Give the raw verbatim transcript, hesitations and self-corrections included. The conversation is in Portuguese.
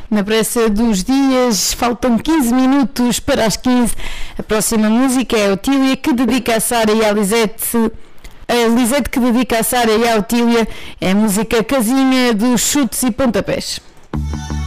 na pressa dos dias, faltam quinze minutos para as quinze. A próxima música é a Otília, que dedica a Sara e a Lisete. A Lisete que dedica a Sara e a Otília. É a música Casinha dos Chutes e Pontapés.